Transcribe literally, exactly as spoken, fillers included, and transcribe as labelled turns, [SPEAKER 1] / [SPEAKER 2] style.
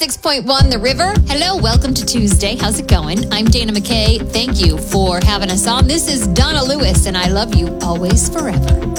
[SPEAKER 1] ninety-six point one The River. Hello, welcome to Tuesday. How's it going? I'm Dana McKay. Thank you for having us on. This is Donna Lewis, and I love you always, forever.